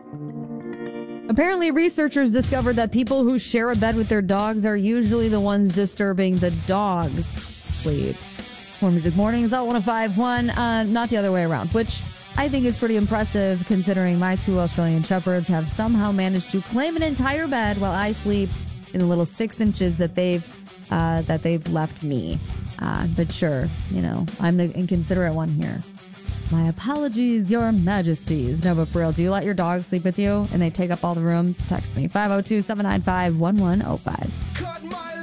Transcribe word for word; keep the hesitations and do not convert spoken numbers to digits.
Apparently, researchers discovered that people who share a bed with their dogs are usually the ones disturbing the dog's sleep. More Music Mornings, L one oh five point one, uh, not the other way around, which I think is pretty impressive considering my two Australian Shepherds have somehow managed to claim an entire bed while I sleep in the little six inches that they've uh, that they've left me. Uh, but sure, you know, I'm the inconsiderate one here. My apologies, your majesties. No, but for real, do you let your dog sleep with you and they take up all the room? Text me, five oh two, seven nine five, one one oh five.